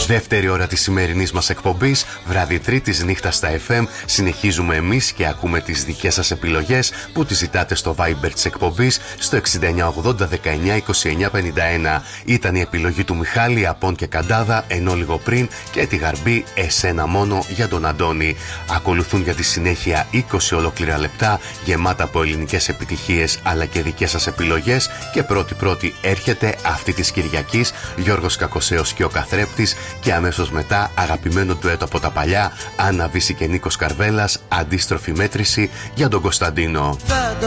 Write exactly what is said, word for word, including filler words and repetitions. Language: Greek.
Δεύτερη ώρα της σημερινής μας εκπομπής, βράδυ Τρίτης νύχτα στα εφ εμ. Συνεχίζουμε εμείς και ακούμε τις δικές σας επιλογές που τις ζητάτε στο Viber της εκπομπής στο εξήντα εννιά ογδόντα δεκαεννιά είκοσι εννιά πενήντα ένα. Ήταν η επιλογή του Μιχάλη, Απών και Καντάδα, ενώ λίγο πριν και τη Γαρμπή, Εσένα μόνο για τον Αντώνη. Ακολουθούν για τη συνέχεια είκοσι ολόκληρα λεπτά γεμάτα από ελληνικές επιτυχίες αλλά και δικές σας επιλογές, και πρώτη πρώτη έρχεται αυτή της Κυριακής Γιώργος Κακοσέος και ο Καθρέπτης, και αμέσως μετά αγαπημένο ντουέτο από τα παλιά Άννα Βύση και Νίκος Καρβέλας, Αντίστροφη μέτρηση για τον Κωνσταντίνο.